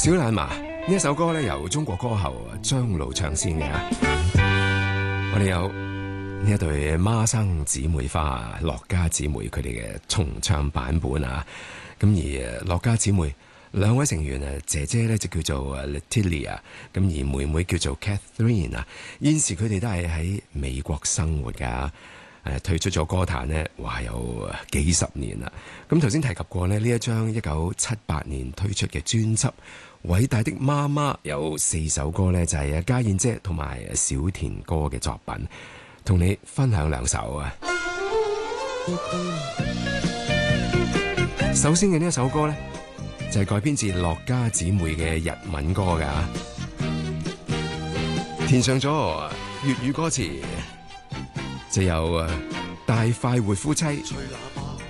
小懶麻呢一首歌咧，由中國歌后張露唱先嘅。我哋有呢一對孖生姊妹花樂家姊妹佢哋嘅重唱版本啊。咁而樂家姊妹兩位成員姐姐咧就叫做 Letilia， 咁而妹妹叫做 Catherine 啊。現時佢哋都係喺美國生活㗎。退出咗歌壇呢，話有幾十年啦。咁頭先提及過呢一張1978年推出嘅專輯《偉大的媽媽》，有4首歌呢，就係家燕姐同埋小田哥嘅作品，同你分享2首啊。首先嘅呢一首歌呢，就係改編自樂家姊妹嘅日文歌㗎，填上咗粵語歌詞。就由大快活夫妻